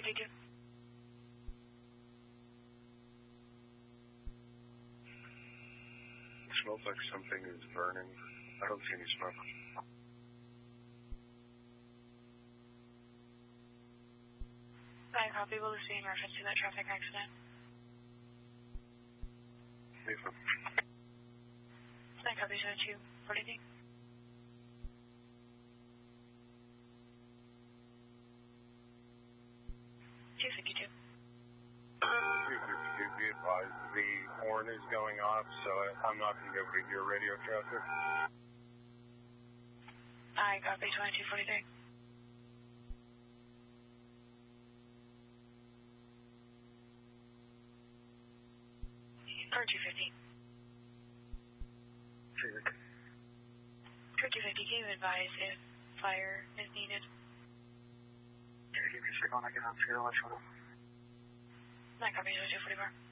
2252. It smells like something is burning. I don't see any smoke. I copy. Will this be in reference to that traffic accident? Nathan. I copy 7242. 252. 252, be advised, the horn is going off, so I'm not going to be able to hear radio traffic. I copy 2243. Or 250. 250, can you advise if fire is needed? Can you check on I get on 0 I copy 2244.